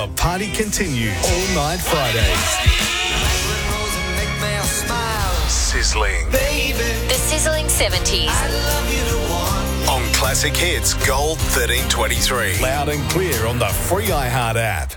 The party continues all night Fridays. Sizzling. The Sizzling 70s. On Classic Hits Gold 1323. Loud and clear on the free iHeart app.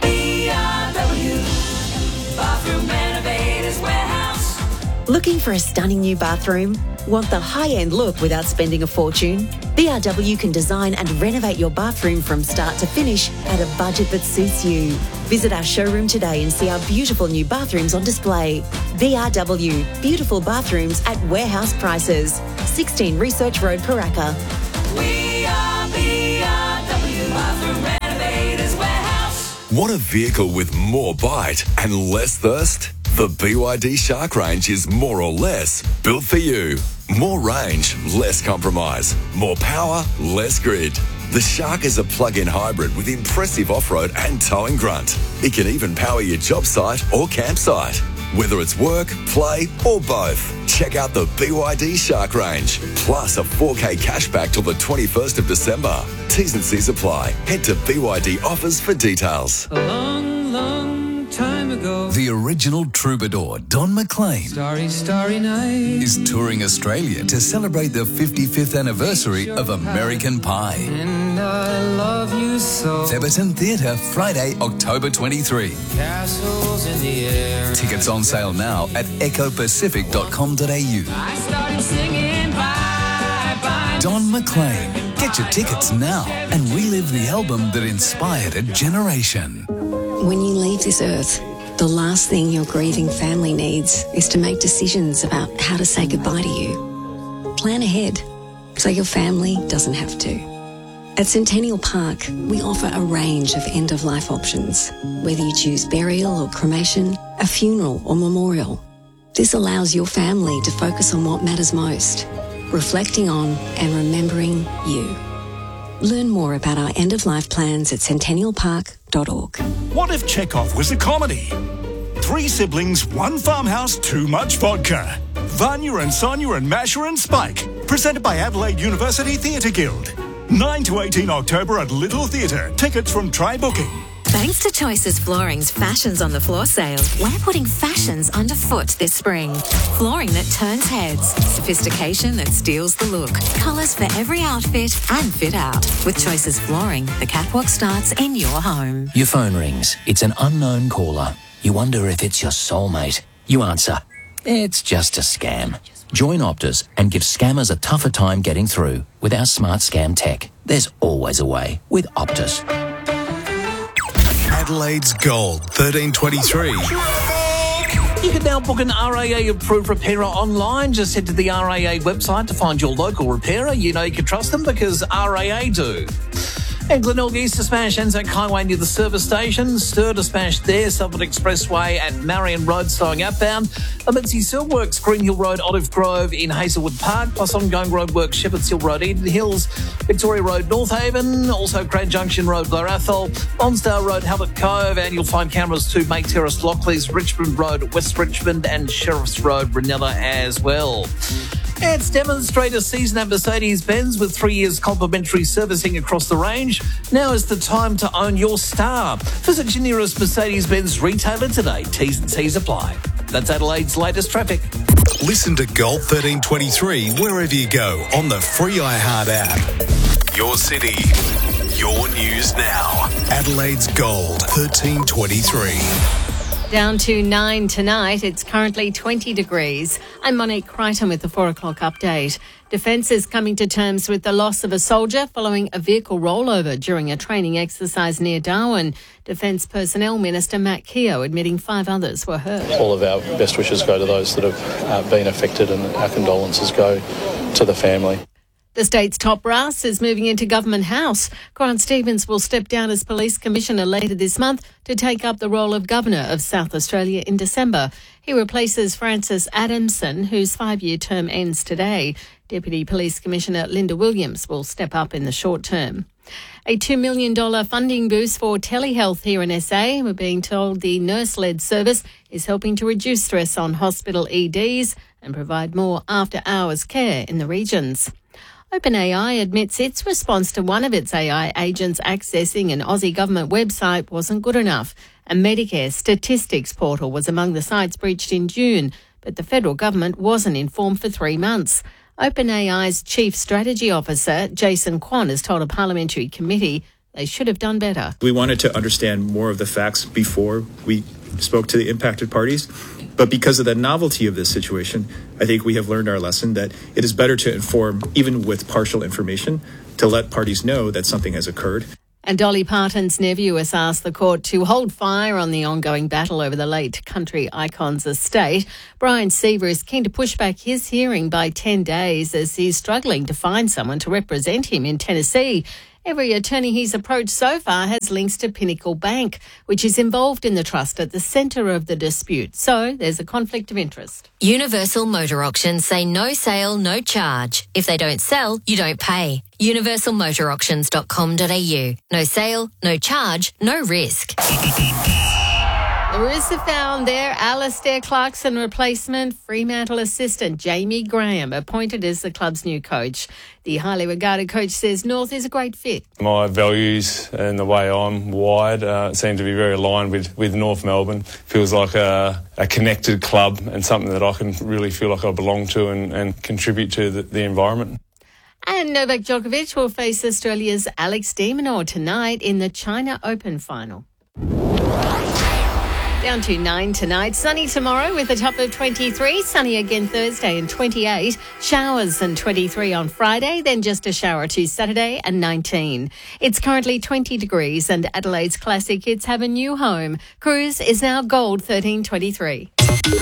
Bathroom Renovators Warehouse. Looking for a stunning new bathroom? Want the high-end look without spending a fortune? BRW can design and renovate your bathroom from start to finish at a budget that suits you. Visit our showroom today and see our beautiful new bathrooms on display. BRW, beautiful bathrooms at warehouse prices. 16 Research Road, Paraka. We are BRW Bathroom Renovators Warehouse. Want a vehicle with more bite and less thirst? The BYD Shark range is more or less built for you. More range, less compromise. More power, less grid. The Shark is a plug-in hybrid with impressive off-road and towing grunt. It can even power your job site or campsite. Whether it's work, play or both. Check out the BYD Shark range. Plus a 4K cashback till the 21st of December. T's and C's apply. Head to BYD Offers for details. A long, long time ago, the original troubadour, Don McLean, starry night, is touring Australia to celebrate the 55th anniversary of American Pie. And I love you so. Theberton Theatre, Friday, October 23. Castles in the air. Tickets on sale now at ecopacific.com.au. I started singing bye, bye. Don McLean. Get your tickets now and relive the album that inspired a generation. When you leave this earth, the last thing your grieving family needs is to make decisions about how to say goodbye to you. Plan ahead so your family doesn't have to. At Centennial Park, we offer a range of end-of-life options, whether you choose burial or cremation, a funeral or memorial. This allows your family to focus on what matters most, reflecting on and remembering you. Learn more about our end-of-life plans at centennialpark.org. What if Chekhov was a comedy? 3 siblings, 1 farmhouse, too much vodka. Vanya and Sonia and Masha and Spike. Presented by Adelaide University Theatre Guild. 9 to 18 October at Little Theatre. Tickets from Try Booking. Thanks to Choices Flooring's Fashions on the Floor sale, we're putting fashions underfoot this spring. Flooring that turns heads, sophistication that steals the look, colours for every outfit and fit out. With Choices Flooring, the catwalk starts in your home. Your phone rings. It's an unknown caller. You wonder if it's your soulmate. You answer. It's just a scam. Join Optus and give scammers a tougher time getting through. With our smart scam tech, there's always a way with Optus. Adelaide's Gold 1323. You can now book an RAA-approved repairer online. Just head to the RAA website to find your local repairer. You know you can trust them because RAA do. And Glenelg East to smash Anzac Highway near the service station. Stir to smash there, Suffolk Expressway and Marion Road slowing outbound. Amency Silverworks, Green Hill Road, Olive Grove in Hazelwood Park, plus ongoing roadworks, Shepherds Hill Road, Eden Hills, Victoria Road, North Haven, also Grand Junction Road, Glarathol, Lonsdale Road, Halbert Cove, and you'll find cameras to May Terrace, Lockleys, Richmond Road, West Richmond, and Sheriff's Road, Ranella as well. It's demonstrator season at Mercedes-Benz with 3 years complimentary servicing across the range. Now is the time to own your star. Visit your nearest Mercedes-Benz retailer today. T's and C's apply. That's Adelaide's latest traffic. Listen to Gold 1323 wherever you go on the free iHeart app. Your city, your news now. Adelaide's Gold 1323. Down to 9 tonight. It's currently 20 degrees. I'm Monique Crichton with the 4 o'clock update. Defence is coming to terms with the loss of a soldier following a vehicle rollover during a training exercise near Darwin. Defence Personnel Minister Matt Keogh admitting 5 others were hurt. All of our best wishes go to those that have been affected, and our condolences go to the family. The state's top brass is moving into Government House. Grant Stevens will step down as Police Commissioner later this month to take up the role of Governor of South Australia in December. He replaces Francis Adamson, whose 5-year term ends today. Deputy Police Commissioner Linda Williams will step up in the short term. A $2 million funding boost for telehealth here in SA. We're being told the nurse-led service is helping to reduce stress on hospital EDs and provide more after-hours care in the regions. OpenAI admits its response to one of its AI agents accessing an Aussie government website wasn't good enough. A Medicare statistics portal was among the sites breached in June, but the federal government wasn't informed for 3 months. OpenAI's Chief Strategy Officer, Jason Kwan, has told a parliamentary committee they should have done better. We wanted to understand more of the facts before we spoke to the impacted parties. But because of the novelty of this situation, I think we have learned our lesson that it is better to inform, even with partial information, to let parties know that something has occurred. And Dolly Parton's nephew has asked the court to hold fire on the ongoing battle over the late country icon's estate. Brian Seaver is keen to push back his hearing by 10 days as he's struggling to find someone to represent him in Tennessee. Every attorney he's approached so far has links to Pinnacle Bank, which is involved in the trust at the centre of the dispute. So there's a conflict of interest. Universal Motor Auctions say no sale, no charge. If they don't sell, you don't pay. universalmotorauctions.com.au. No sale, no charge, no risk. The Roos have found their Alistair Clarkson replacement, Fremantle assistant Jamie Graham, appointed as the club's new coach. The highly regarded coach says North is a great fit. My values and the way I'm wired seem to be very aligned with North Melbourne. Feels like a connected club and something that I can really feel like I belong to and contribute to the environment. And Novak Djokovic will face Australia's Alex de Minaur tonight in the China Open final. Down to 9 tonight. Sunny tomorrow with a top of 23. Sunny again Thursday and 28. Showers and 23 on Friday. Then just a shower or two Saturday and 19. It's currently 20 degrees and Adelaide's classic hits have a new home. Cruise is now gold 1323.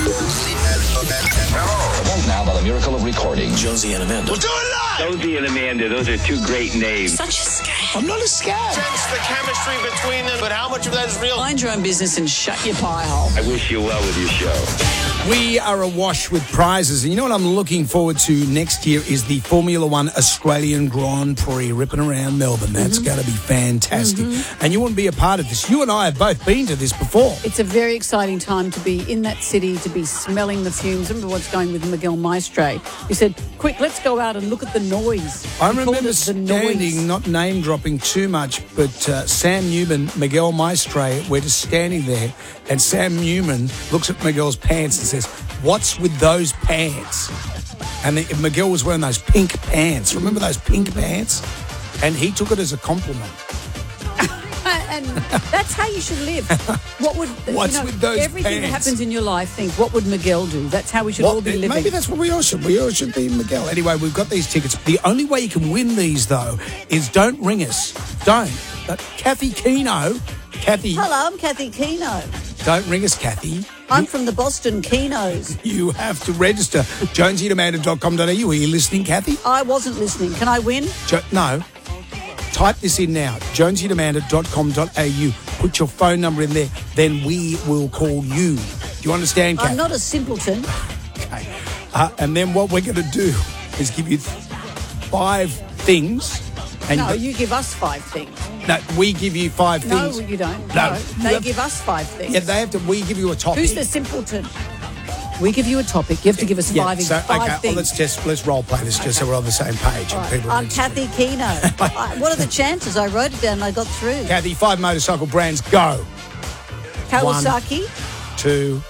Now, by the miracle of recording, Jonesy and Amanda. We'll do it live! Jonesy and Amanda, those are two great names. Such a scam. I'm not a scam. Sense the chemistry between them, but how much of that is real? Mind your own business and shut your pie hole. I wish you well with your show. We are awash with prizes, and you know what I'm looking forward to next year is the Formula One Australian Grand Prix ripping around Melbourne. That's going to be fantastic. And you want to be a part of this. You and I have both been to this before. It's a very exciting time to be in that city, to be smelling the fumes. Remember what's going with Miguel Maestre. He said, quick, let's go out and look at the noise. I remember standing, not name-dropping too much, but Sam Newman, Miguel Maestre, we're just standing there, and Sam Newman looks at Miguel's pants and says, "What's with those pants?" And Miguel was wearing those pink pants. Remember those pink pants? And he took it as a compliment. And that's how you should live. What's with those everything pants? that happens in your life, think, what would Miguel do? That's how we should all be living. Maybe that's what we all should. We all should be Miguel. Anyway, we've got these tickets. The only way you can win these, though, is don't ring us. Don't. But Kathy Keno. Kathy. Hello, I'm Kathy Keno. Don't ring us, Kathy. I'm from the Boston Kenos. You have to register. jonesyandamanda.com.au. Are you listening, Kathy? I wasn't listening. Can I win? No. Type this in now, jonesyandamanda.com.au. Put your phone number in there, then we will call you. Do you understand, Kathy? I'm not a simpleton. Okay. And then what we're going to do is give you 5 things. And No, you give us 5 things. No, we give you 5 No, things. you don't. No. They give us 5 things. Yeah, they have to. We give you a topic. Who's the simpleton? We give you a topic. You have to give us 5 so, five okay, things. Well, let's role play this just so we're on the same page. All And right. people I'm read Kathy Keno. What are the chances? I wrote it down and I got through. Kathy, 5 motorcycle brands, go. Kawasaki. 1, 2.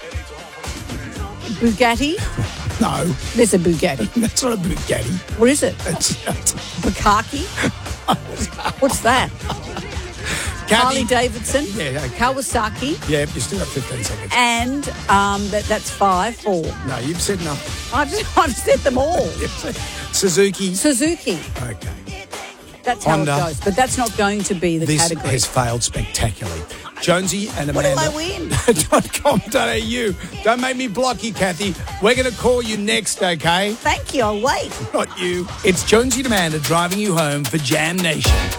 Bugatti. No. There's a Bugatti. That's not a Bugatti. What is it? That's Bukaki. What's that? Harley Davidson. Yeah, okay. Kawasaki. Yeah, you still got 15 seconds. And that's 5, 4. No, you've said nothing. I've said them all. Suzuki. Okay. That's Honda. how it goes. But that's not going to be the This category. has failed spectacularly. Jonesy and What do Amanda. I win? .com.au. Don't make me block you, Kathy. We're going to call you next, okay? Thank you. I'll wait. Not you. It's Jonesy and Amanda driving you home for Jam Nation.